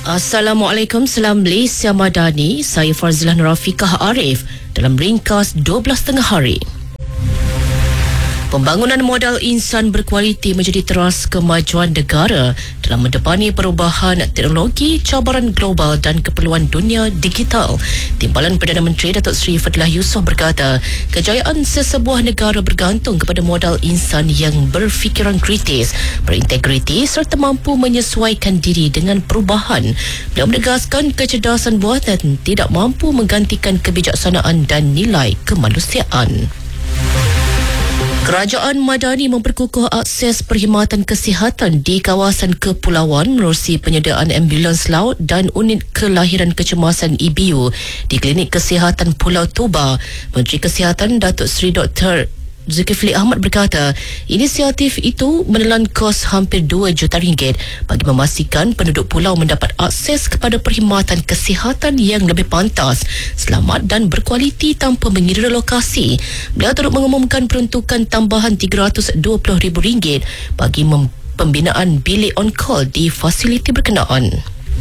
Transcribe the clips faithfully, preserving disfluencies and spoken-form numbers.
Assalamualaikum, salam Malaysia Madani. Saya Farzilan Rafiqah Arif dalam ringkas dua belas tengah hari. Pembangunan modal insan berkualiti menjadi teras kemajuan negara dalam mendepani perubahan teknologi, cabaran global dan keperluan dunia digital. Timbalan Perdana Menteri Datuk Seri Fadilah Yusof berkata, kejayaan sesebuah negara bergantung kepada modal insan yang berfikiran kritis, berintegriti serta mampu menyesuaikan diri dengan perubahan. Beliau menegaskan kecerdasan buatan tidak mampu menggantikan kebijaksanaan dan nilai kemanusiaan. Kerajaan Madani memperkukuh akses perkhidmatan kesihatan di kawasan kepulauan menerusi penyediaan ambulans laut dan unit kelahiran kecemasan E B U di Klinik Kesihatan Pulau Toba. Menteri Kesihatan Datuk Seri Doktor Zulkifli Ahmad berkata, inisiatif itu menelan kos hampir dua juta ringgit bagi memastikan penduduk pulau mendapat akses kepada perkhidmatan kesihatan yang lebih pantas, selamat dan berkualiti tanpa mengira lokasi. Beliau turut mengumumkan peruntukan tambahan tiga ratus dua puluh ribu ringgit bagi mem- pembinaan bilik on-call di fasiliti berkenaan.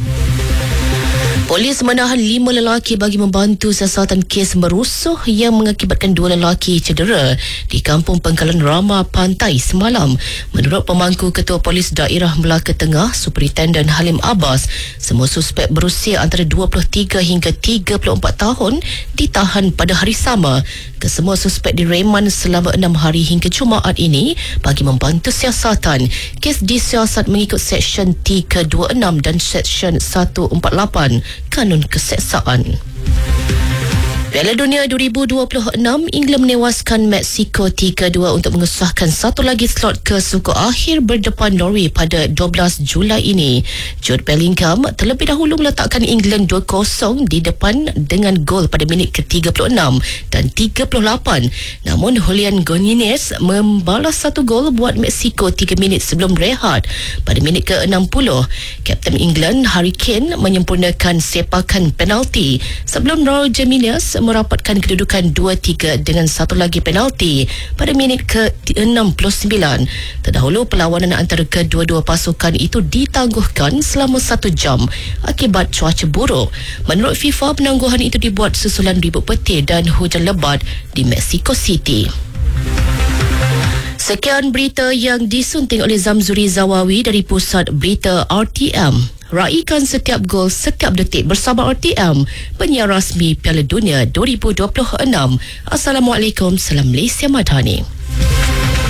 Polis menahan lima lelaki bagi membantu siasatan kes merusuh yang mengakibatkan dua lelaki cedera di Kampung Pangkalan Rama Pantai semalam. Menurut pemangku Ketua Polis Daerah Melaka Tengah, Superintendent Halim Abbas, semua suspek berusia antara dua puluh tiga hingga tiga puluh empat tahun ditahan pada hari sama. Kesemua suspek direman selama enam hari hingga Jumaat ini bagi membantu siasatan. Kes disiasat mengikut Seksyen tiga dua enam dan Seksyen seratus empat puluh lapan Kanun Keseksaan. Piala Dunia dua ribu dua puluh enam, England menewaskan Mexico tiga dua untuk mengesahkan satu lagi slot ke suku akhir berdepan Norway pada dua belas Julai ini. Jude Bellingham terlebih dahulu meletakkan England dua kosong di depan dengan gol pada minit ke tiga puluh enam dan tiga puluh lapan. Namun Julian Gonzalez membalas satu gol buat Mexico tiga minit sebelum rehat pada minit ke enam puluh. Kapten England Harry Kane menyempurnakan sepakan penalti sebelum Raul Jimenez merapatkan kedudukan dua tiga dengan satu lagi penalti pada minit ke enam puluh sembilan. Terdahulu perlawanan antara kedua-dua pasukan itu ditangguhkan selama satu jam akibat cuaca buruk. Menurut FIFA, penangguhan itu dibuat susulan ribut petir dan hujan lebat di Mexico City. Sekian berita yang disunting oleh Zamzuri Zawawi dari Pusat Berita R T M. Raikan setiap gol, setiap detik bersama R T M, penyiar rasmi Piala Dunia dua ribu dua puluh enam. Assalamualaikum, salam Malaysia Madani.